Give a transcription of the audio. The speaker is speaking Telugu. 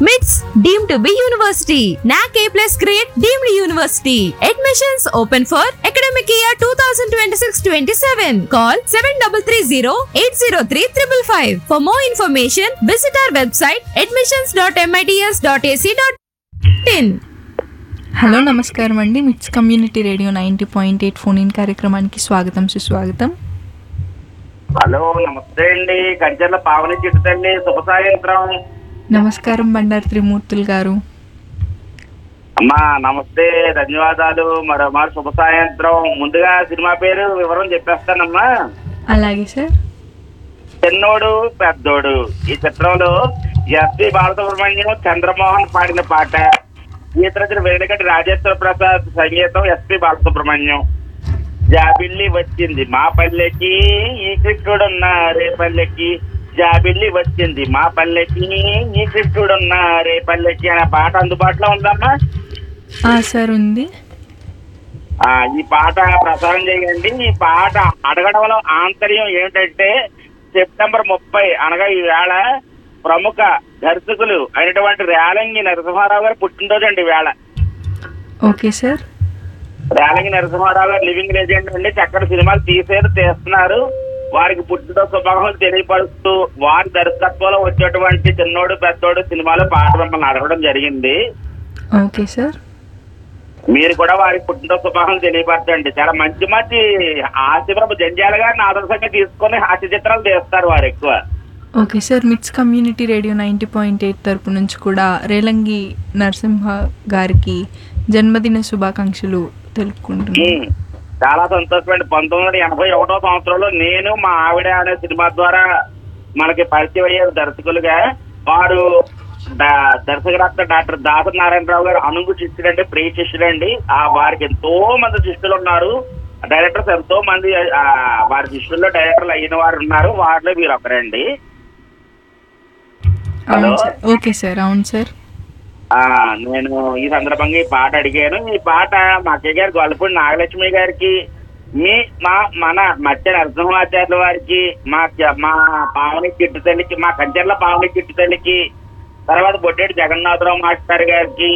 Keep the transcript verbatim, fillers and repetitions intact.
MITS deemed to be university. N A C A plus grade deemed university. Admissions open for academic year twenty twenty-six twenty-seven. Call seven three three zero eight zero three five five five. For more information, visit our website admissions dot mits dot a c dot in. Hello నమస్కారం అండి. మిట్స్ community radio ninety point eight phone in కార్యక్రమానికి స్వాగతం సుస్వాగతం. హలో నమస్తే అండి. కంచెర్ల పావని చిట్టుతండి. శుభ సాయంత్రం. నమస్కారం బండారు త్రిమూర్తులు గారు. అమ్మా నమస్తే, ధన్యవాదాలు. మరో మరి శుభ సాయంత్రం. ముందుగా సినిమా పేరు వివరం చెప్పేస్తానమ్మా. అలాగే సార్. చిన్నోడు పెద్దోడు ఈ చిత్రంలో ఎస్పి బాలసుబ్రహ్మణ్యం, చంద్రమోహన్ పాడిన పాట, గీతరచన వెనుకటి రాజేశ్వర ప్రసాద్, సంగీతం ఎస్పి బాలసుబ్రహ్మణ్యం. జాబిల్లి వచ్చింది మా పల్లెకి, ఈ కృష్ణుడున్న రే పల్లెకి, జాబిల్లి వచ్చింది మా పల్లెకి, ఈ కృష్ణుడున్న రే పల్లెకి అనే పాట అందుబాటులో ఉందమ్మా. సార్ ఉంది. ఆ ఈ పాట ప్రసారం చేయండి. ఈ పాట అడగడంలో ఆంతర్యం ఏమిటంటే, సెప్టెంబర్ ముప్పై అనగా ఈ వేళ ప్రముఖ దర్శకులు అయినటువంటి రేలంగి నరసింహారావు గారు పుట్టినరోజు అండి వేళ. Okay sir. రేలంగి నరసింహారావు గారు లివింగ్ లెజెండ్ అండి. చక్కటి సినిమాలు తీసేది తీస్తున్నారు. వారికి పుట్టినరోజు శుభాకాంక్షలు తెలియపరుస్తూ వారి దర్శకత్వంలో వచ్చేటువంటి చిన్నోడు పెద్దోడు సినిమాలో పాట మిమ్మల్ని అడగడం జరిగింది. Okay sir. మీరు కూడా వారికి పుట్టినరోజు శుభాకాంక్షలు తెలియపరచండి. చాలా మంచి మంచి హాస్యప్రభ జంజాల గారిని ఆదర్శంగా తీసుకొని హాస్య చిత్రాలు తీస్తారు వారు ఎక్కువ. Okay sir. మిట్స్ community radio ninety point eight తరపు నుంచి కూడా రేలంగి నరసింహ గారికి జన్మదిన శుభాకాంక్షలు తెలుపుకుంటున్నాను. చాలా సంతోషమండి. పంతొమ్మిది వందల ఎనభై ఒకటో సంవత్సరంలో నేను మా ఆవిడ అనే సినిమా ద్వారా మనకి పరిచయం అయ్యారు దర్శకులుగా. వారు దర్శకరత్న డాక్టర్ దాసరి నారాయణరావు గారు అనుగు శిష్యుడండి, ప్రియ శిష్యుడండి. ఆ వారికి ఎంతో మంది శిష్యులు ఉన్నారు. డైరెక్టర్స్ ఎంతో మంది వారి శిష్యుల్లో డైరెక్టర్లు అయిన వారు ఉన్నారు. వారిలో మీరు ఒకరండి. హలో. Okay sir. అవును సార్. నేను ఈ సందర్భంగా ఈ పాట అడిగాను. ఈ పాట మా అక్కయ్య గారు గొల్లపూడి నాగలక్ష్మి గారికి, మీ మా మన మధ్య నరసింహాచార్యుల వారికి, మా మా పావని చిట్టు తల్లికి, మా కంచెర్ల పావని చిట్టు తల్లికి, తర్వాత బొడ్డేటి జగన్నాథరావు మాస్టర్ గారికి,